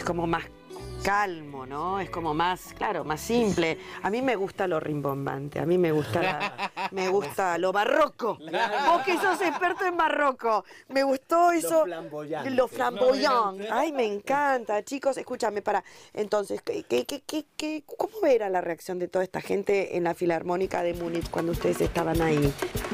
como más calmo, ¿no? Es como más, claro, más simple. A mí me gusta lo rimbombante, a mí me gusta lo barroco. Vos que sos experto en barroco, me gustó eso. Lo flamboyante. Ay, me encanta, chicos. Escúchame, entonces, ¿cómo era la reacción de toda esta gente en la Filarmónica de Múnich cuando ustedes estaban ahí?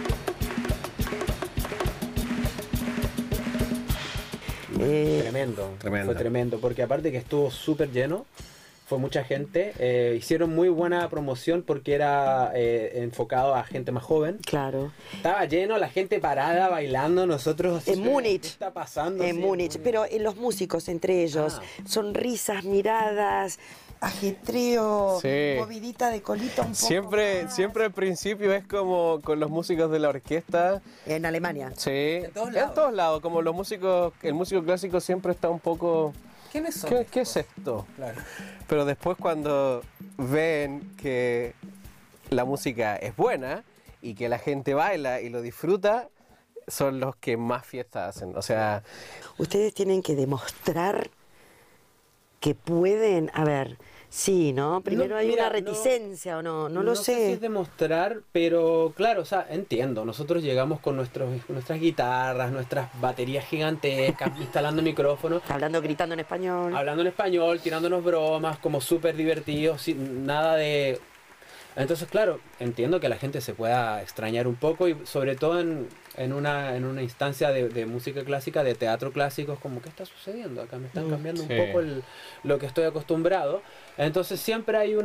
Tremendo, fue tremendo, porque aparte que estuvo súper lleno, fue mucha gente, hicieron muy buena promoción porque era enfocado a gente más joven. Claro. Estaba lleno, la gente parada, bailando, nosotros... En Múnich. ¿Qué está pasando? En Múnich, pero en los músicos entre ellos, sonrisas, miradas, ajetreo, movidita de colita un poco. Siempre al principio es como con los músicos de la orquesta. En Alemania. Sí, en todos lados, como el músico clásico siempre está un poco... ¿Quiénes son? ¿Qué es esto? Claro. Pero después cuando ven que la música es buena y que la gente baila y lo disfruta, son los que más fiestas hacen. O sea... Ustedes tienen que demostrar que pueden, a ver, sí, ¿no? Primero hay una reticencia o no lo sé. No sé si es demostrar, pero claro, o sea, entiendo. Nosotros llegamos con nuestras guitarras, nuestras baterías gigantescas, instalando micrófonos. Gritando en español. Hablando en español, tirándonos bromas, como súper divertidos, nada de... Entonces, claro, entiendo que la gente se pueda extrañar un poco y sobre todo en una instancia de música clásica, de teatro clásico, es como, ¿qué está sucediendo acá? Me están cambiando un poco lo que estoy acostumbrado. Entonces siempre hay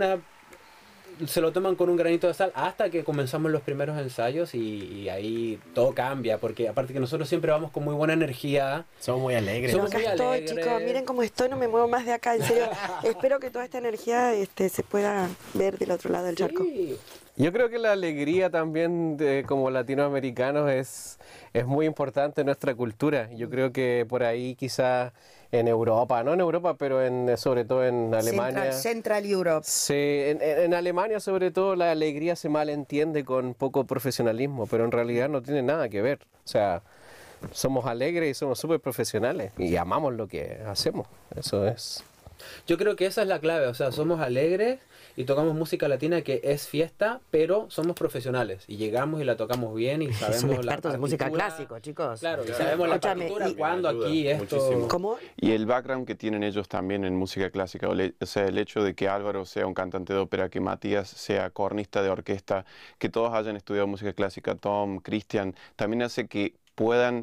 se lo toman con un granito de sal hasta que comenzamos los primeros ensayos y ahí todo cambia, porque aparte que nosotros siempre vamos con muy buena energía. Somos muy alegres. Pero acá estoy, chicos, miren cómo estoy, no me muevo más de acá, en serio. Espero que toda esta energía se pueda ver del otro lado del charco. Yo creo que la alegría también como latinoamericanos es muy importante en nuestra cultura. Yo creo que por ahí quizás en Europa, no en Europa, pero sobre todo en Alemania. Central Europe. Sí, en Alemania sobre todo la alegría se malentiende con poco profesionalismo, pero en realidad no tiene nada que ver. O sea, somos alegres y somos súper profesionales y amamos lo que hacemos. Eso es... Yo creo que esa es la clave, o sea, somos alegres y tocamos música latina que es fiesta, pero somos profesionales y llegamos y la tocamos bien y sabemos son la expertos de música clásica, chicos. Claro, y sabemos la partitura, cuando aquí esto... Muchísimo. ¿Cómo? Y el background que tienen ellos también en música clásica, o sea, el hecho de que Álvaro sea un cantante de ópera, que Matías sea cornista de orquesta, que todos hayan estudiado música clásica, Tom, Cristian, también hace que puedan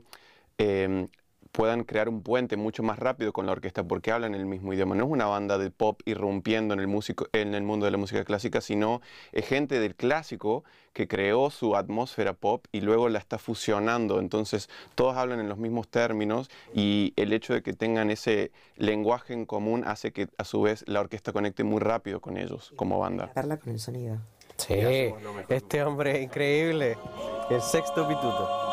crear un puente mucho más rápido con la orquesta porque hablan el mismo idioma. No es una banda de pop irrumpiendo en el mundo de la música clásica, sino es gente del clásico que creó su atmósfera pop y luego la está fusionando. Entonces todos hablan en los mismos términos y el hecho de que tengan ese lenguaje en común hace que a su vez la orquesta conecte muy rápido con ellos como banda. Darla con el sonido. Sí, este hombre es increíble, el sexto pituto.